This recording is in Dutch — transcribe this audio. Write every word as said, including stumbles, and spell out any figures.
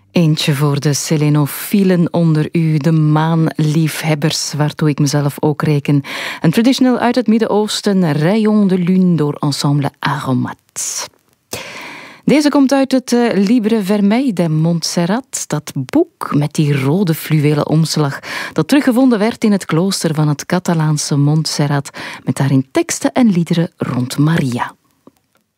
Eentje voor de selenofielen onder u, de maanliefhebbers, waartoe ik mezelf ook reken. Een traditional uit het Midden-Oosten, Rayon de Lune, door ensemble Aromat. Deze komt uit het uh, Libre Vermeil de Montserrat, dat boek met die rode fluwelen omslag, dat teruggevonden werd in het klooster van het Catalaanse Montserrat, met daarin teksten en liederen rond Maria.